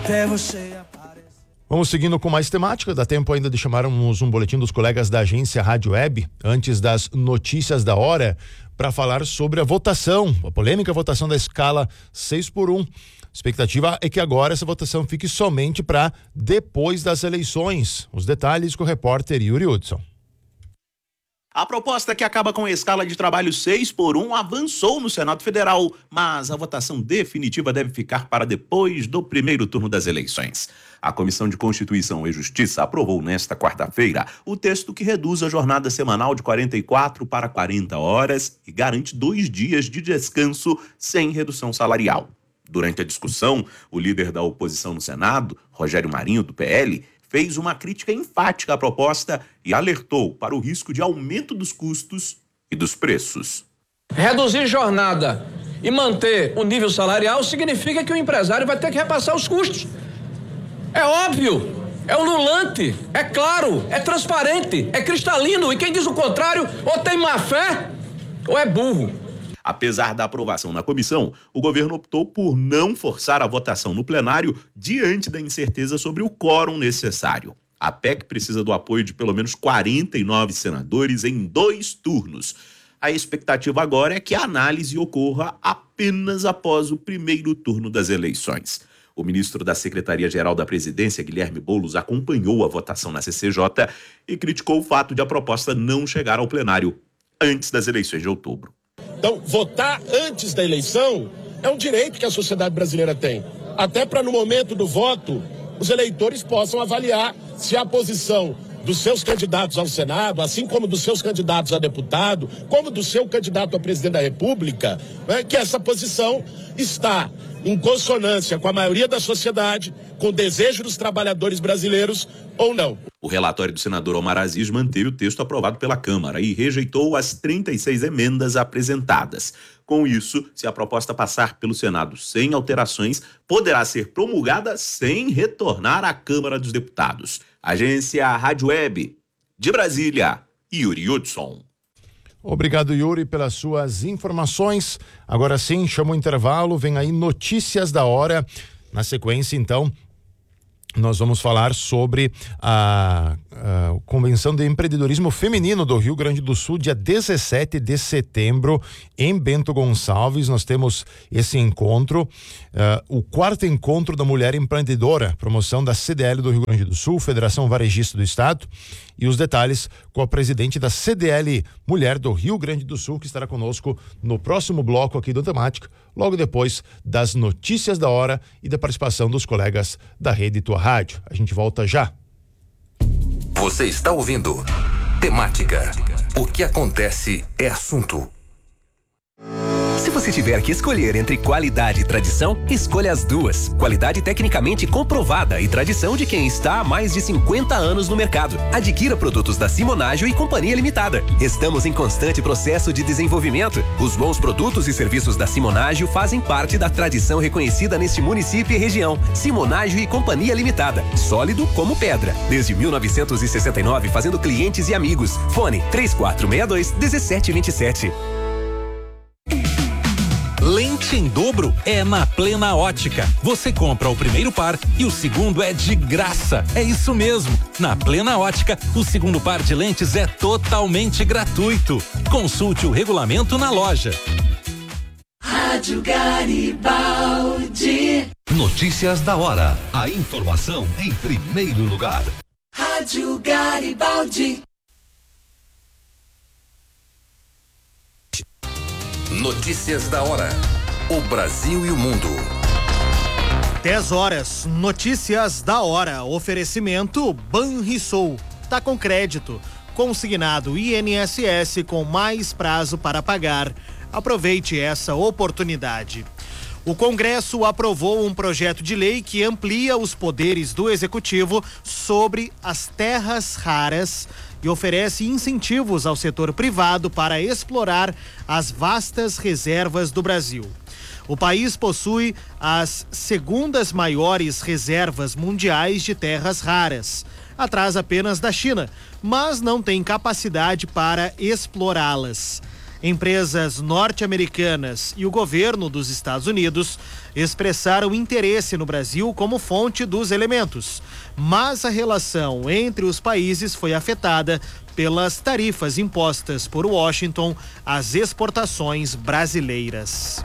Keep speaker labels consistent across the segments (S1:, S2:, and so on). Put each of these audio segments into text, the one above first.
S1: até você aparecer.
S2: Vamos seguindo com mais temática. Dá tempo ainda de chamarmos um boletim dos colegas da agência Rádio Web antes das notícias da hora para falar sobre a votação, a polêmica votação da escala 6x1. Expectativa é que agora essa votação fique somente para depois das eleições. Os detalhes com o repórter Yuri Hudson.
S3: A proposta que acaba com a escala de trabalho 6x1 avançou no Senado Federal, mas a votação definitiva deve ficar para depois do primeiro turno das eleições. A Comissão de Constituição e Justiça aprovou nesta quarta-feira o texto que reduz a jornada semanal de 44 para 40 horas e garante 2 dias de descanso sem redução salarial. Durante a discussão, o líder da oposição no Senado, Rogério Marinho, do PL, fez uma crítica enfática à proposta e alertou para o risco de aumento dos custos e dos preços.
S4: Reduzir jornada e manter o nível salarial significa que o empresário vai ter que repassar os custos. É óbvio, é ululante, é claro, é transparente, é cristalino, e quem diz o contrário ou tem má fé ou é burro.
S3: Apesar da aprovação na comissão, o governo optou por não forçar a votação no plenário diante da incerteza sobre o quórum necessário. A PEC precisa do apoio de pelo menos 49 senadores em 2 turnos. A expectativa agora é que a análise ocorra apenas após o primeiro turno das eleições. O ministro da Secretaria-Geral da Presidência, Guilherme Boulos, acompanhou a votação na CCJ e criticou o fato de a proposta não chegar ao plenário antes das eleições de outubro.
S5: Então, votar antes da eleição é um direito que a sociedade brasileira tem. Até para, no momento do voto, os eleitores possam avaliar se a posição dos seus candidatos ao Senado, assim como dos seus candidatos a deputado, como do seu candidato a presidente da República, que essa posição está em consonância com a maioria da sociedade, com o desejo dos trabalhadores brasileiros ou não.
S3: O relatório do senador Omar Aziz manteve o texto aprovado pela Câmara e rejeitou as 36 emendas apresentadas. Com isso, se a proposta passar pelo Senado sem alterações, poderá ser promulgada sem retornar à Câmara dos Deputados. Agência Rádio Web, de Brasília, Yuri Hudson.
S2: Obrigado, Yuri, pelas suas informações. Agora sim, chama o intervalo, vem aí notícias da hora. Na sequência, então, nós vamos falar sobre a Convenção de Empreendedorismo Feminino do Rio Grande do Sul, dia 17 de setembro, em Bento Gonçalves. Nós temos esse encontro, o 4º encontro da mulher empreendedora, promoção da CDL do Rio Grande do Sul, Federação Varejista do Estado, e os detalhes com a presidente da CDL Mulher do Rio Grande do Sul, que estará conosco no próximo bloco aqui do Temática, logo depois das notícias da hora e da participação dos colegas da Rede Tua Rádio. A gente volta já.
S6: Você está ouvindo Temática. O que acontece é assunto. Se você tiver que escolher entre qualidade e tradição, escolha as duas. Qualidade tecnicamente comprovada e tradição de quem está há mais de 50 anos no mercado. Adquira produtos da Simonágio e Companhia Limitada. Estamos em constante processo de desenvolvimento. Os bons produtos e serviços da Simonágio fazem parte da tradição reconhecida neste município e região. Simonágio e Companhia Limitada. Sólido como pedra. Desde 1969, fazendo clientes e amigos. Fone 3462-1727.
S7: Lente em dobro é na Plena Ótica. Você compra o primeiro par e o segundo é de graça. É isso mesmo. Na Plena Ótica, o segundo par de lentes é totalmente gratuito. Consulte o regulamento na loja.
S8: Rádio Garibaldi.
S6: Notícias da hora. A informação em primeiro lugar.
S8: Rádio Garibaldi.
S6: Notícias da hora. O Brasil e o mundo.
S9: 10 horas. Notícias da hora. Oferecimento Banrisul. Tá com crédito. Consignado INSS com mais prazo para pagar. Aproveite essa oportunidade. O Congresso aprovou um projeto de lei que amplia os poderes do Executivo sobre as terras raras e oferece incentivos ao setor privado para explorar as vastas reservas do Brasil. O país possui as segundas maiores reservas mundiais de terras raras, atrás apenas da China, mas não tem capacidade para explorá-las. Empresas norte-americanas e o governo dos Estados Unidos expressaram interesse no Brasil como fonte dos elementos, mas a relação entre os países foi afetada pelas tarifas impostas por Washington às exportações brasileiras.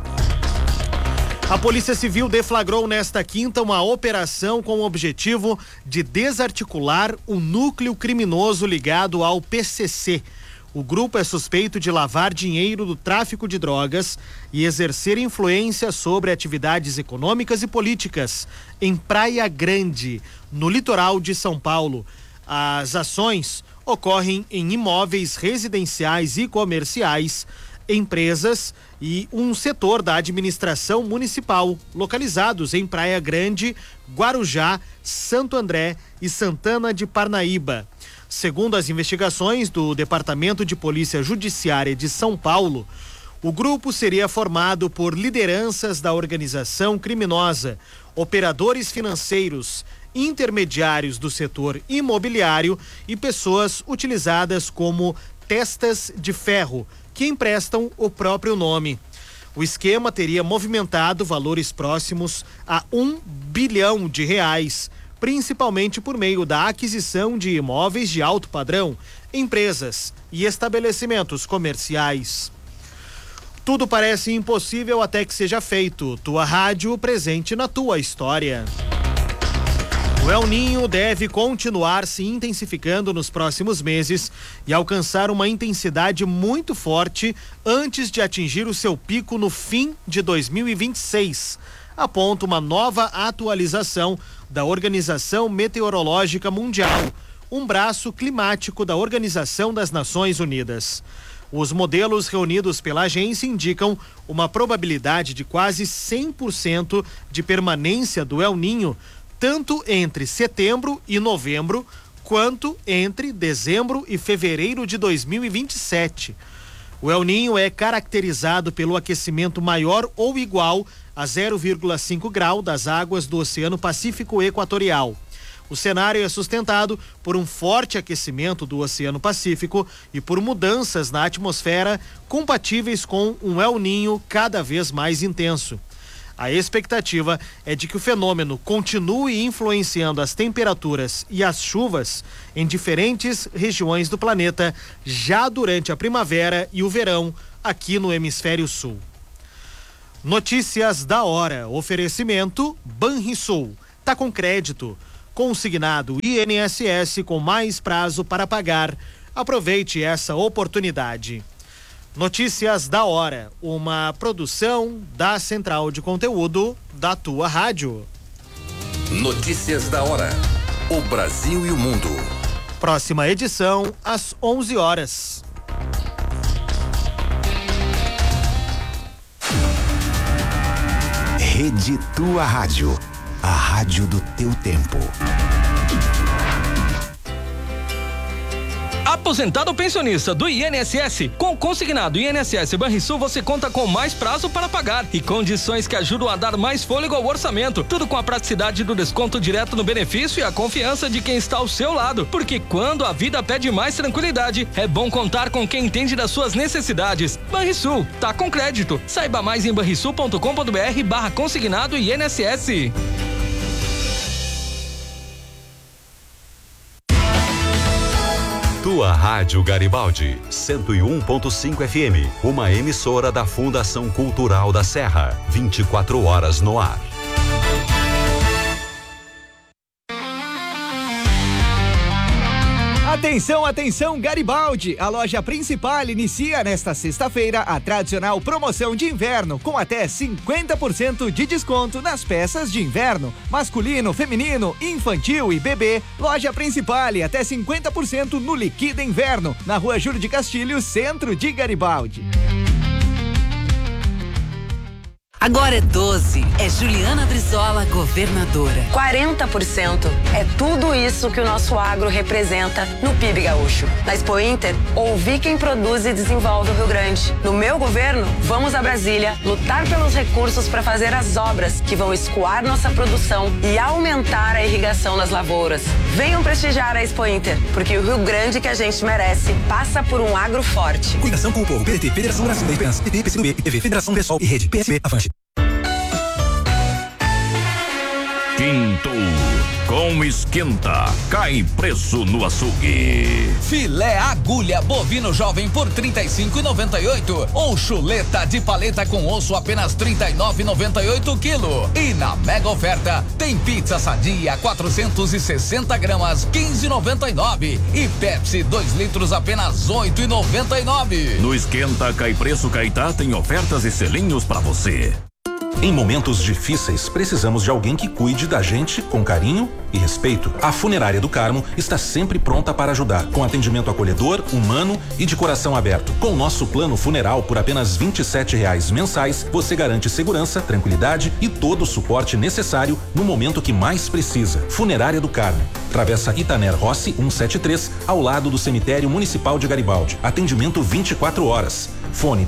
S9: A Polícia Civil deflagrou nesta quinta uma operação com o objetivo de desarticular o núcleo criminoso ligado ao PCC. O grupo é suspeito de lavar dinheiro do tráfico de drogas e exercer influência sobre atividades econômicas e políticas em Praia Grande, no litoral de São Paulo. As ações ocorrem em imóveis residenciais e comerciais, empresas e um setor da administração municipal, localizados em Praia Grande, Guarujá, Santo André e Santana de Parnaíba. Segundo as investigações do Departamento de Polícia Judiciária de São Paulo, o grupo seria formado por lideranças da organização criminosa, operadores financeiros, intermediários do setor imobiliário e pessoas utilizadas como testas de ferro, que emprestam o próprio nome. O esquema teria movimentado valores próximos a R$1 bilhão, principalmente por meio da aquisição de imóveis de alto padrão, empresas e estabelecimentos comerciais. Tudo parece impossível até que seja feito. Tua rádio presente na tua história. O El Niño deve continuar se intensificando nos próximos meses e alcançar uma intensidade muito forte antes de atingir o seu pico no fim de 2026, aponta uma nova atualização da Organização Meteorológica Mundial, um braço climático da Organização das Nações Unidas. Os modelos reunidos pela agência indicam uma probabilidade de quase 100% de permanência do El Niño, tanto entre setembro e novembro, quanto entre dezembro e fevereiro de 2027. O El Niño é caracterizado pelo aquecimento maior ou igual a 0,5 grau das águas do Oceano Pacífico Equatorial. O cenário é sustentado por um forte aquecimento do Oceano Pacífico e por mudanças na atmosfera compatíveis com um El Niño cada vez mais intenso. A expectativa é de que o fenômeno continue influenciando as temperaturas e as chuvas em diferentes regiões do planeta já durante a primavera e o verão aqui no Hemisfério Sul. Notícias da hora. Oferecimento Banrisul. Tá com crédito. Consignado INSS com mais prazo para pagar. Aproveite essa oportunidade. Notícias da hora, uma produção da Central de Conteúdo da tua rádio.
S6: Notícias da hora. O Brasil e o mundo.
S9: Próxima edição às 11 horas.
S1: Rede Tua Rádio. A rádio do teu tempo.
S4: Aposentado ou pensionista do INSS, com o consignado INSS Banrisul você conta com mais prazo para pagar e condições que ajudam a dar mais fôlego ao orçamento. Tudo com a praticidade do desconto direto no benefício e a confiança de quem está ao seu lado. Porque quando a vida pede mais tranquilidade, é bom contar com quem entende das suas necessidades. Banrisul, tá com crédito. Saiba mais em banrisul.com.br/consignado INSS.
S10: Tua Rádio Garibaldi, 101.5 FM, uma emissora da Fundação Cultural da Serra, 24 horas no ar.
S11: Atenção, atenção, Garibaldi! A loja principal inicia nesta sexta-feira a tradicional promoção de inverno, com até 50% de desconto nas peças de inverno. Masculino, feminino, infantil e bebê. Loja principal até 50% no Liquida Inverno, na Rua Júlio de Castilho, centro de Garibaldi.
S12: Agora é 12. É Juliana Brizola, governadora.
S13: 40% é tudo isso que o nosso agro representa no PIB gaúcho. Na Expo Inter, ouvi quem produz e desenvolve o Rio Grande. No meu governo, vamos a Brasília lutar pelos recursos para fazer as obras que vão escoar nossa produção e aumentar a irrigação nas lavouras. Venham prestigiar a Expo Inter, porque o Rio Grande que a gente merece passa por um agro forte.
S14: Coligação com o povo. PDT, Federação Brasil da Esperança. PT, PCdoB, PV, Federação Pessoal e Rede. PSB, Avante.
S15: Quinto, com esquenta, cai preço no açougue.
S16: Filé agulha bovino jovem por 35,98 ou chuleta de paleta com osso apenas 39,98 quilo. E na mega oferta tem pizza sadia 460 gramas 15,99 e Pepsi 2 litros apenas 8,99.
S15: No esquenta, cai preço Caetá tem ofertas e selinhos pra você.
S17: Em momentos difíceis, precisamos de alguém que cuide da gente com carinho e respeito. A Funerária do Carmo está sempre pronta para ajudar, com atendimento acolhedor, humano e de coração aberto. Com o nosso plano funeral por apenas R$27 mensais, você garante segurança, tranquilidade e todo o suporte necessário no momento que mais precisa. Funerária do Carmo, Travessa Itaner Rossi 173, ao lado do Cemitério Municipal de Garibaldi. Atendimento 24 horas. Fone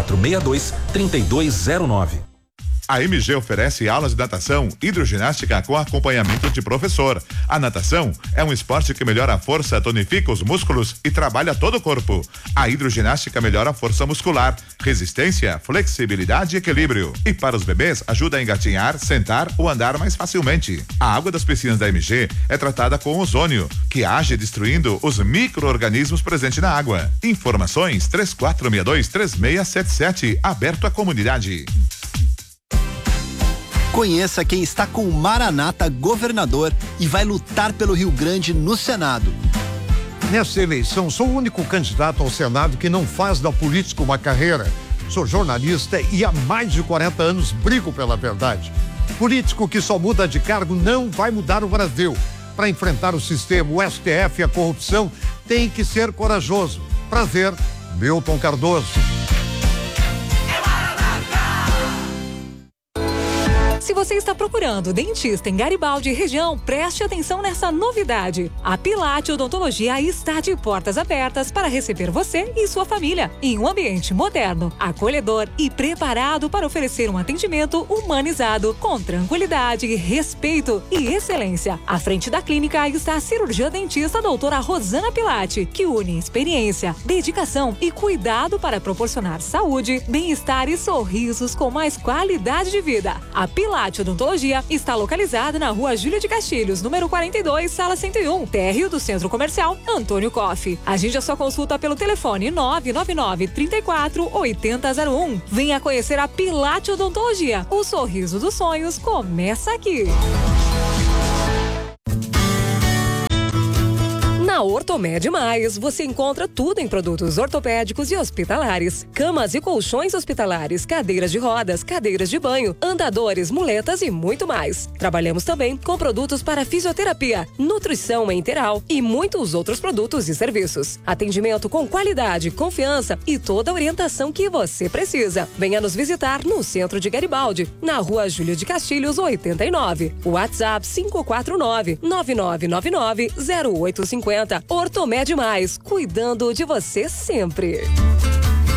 S17: 3462-3209.
S18: A MG oferece aulas de natação, hidroginástica com acompanhamento de professor. A natação é um esporte que melhora a força, tonifica os músculos e trabalha todo o corpo. A hidroginástica melhora a força muscular, resistência, flexibilidade e equilíbrio. E para os bebês, ajuda a engatinhar, sentar ou andar mais facilmente. A água das piscinas da MG é tratada com ozônio, que age destruindo os micro-organismos presentes na água. Informações 3462-3677, aberto à comunidade.
S19: Conheça quem está com o Maranata governador e vai lutar pelo Rio Grande no Senado.
S20: Nesta eleição, sou o único candidato ao Senado que não faz da política uma carreira. Sou jornalista e há mais de 40 anos brigo pela verdade. Político que só muda de cargo não vai mudar o Brasil. Para enfrentar o sistema, o STF e a corrupção, tem que ser corajoso. Prazer, Milton Cardoso.
S21: Se você está procurando dentista em Garibaldi e região, preste atenção nessa novidade. A Pilate Odontologia está de portas abertas para receber você e sua família em um ambiente moderno, acolhedor e preparado para oferecer um atendimento humanizado, com tranquilidade, respeito e excelência. À frente da clínica está a cirurgiã dentista doutora Rosana Pilate, que une experiência, dedicação e cuidado para proporcionar saúde, bem-estar e sorrisos com mais qualidade de vida. A Pilate Odontologia está localizada na Rua Júlia de Castilhos, número 42, sala 101, térreo do Centro Comercial Antônio Coff. Agende a sua consulta pelo telefone 999-34-8001. Venha conhecer a Pilate Odontologia. O sorriso dos sonhos começa aqui. Na Ortomed Mais, você encontra tudo em produtos ortopédicos e hospitalares. Camas e colchões hospitalares, cadeiras de rodas, cadeiras de banho, andadores, muletas e muito mais. Trabalhamos também com produtos para fisioterapia, nutrição enteral e muitos outros produtos e serviços. Atendimento com qualidade, confiança e toda a orientação que você precisa. Venha nos visitar no centro de Garibaldi, na Rua Júlio de Castilhos 89. WhatsApp 549-9999-0850. Ortomed Mais, cuidando de você sempre.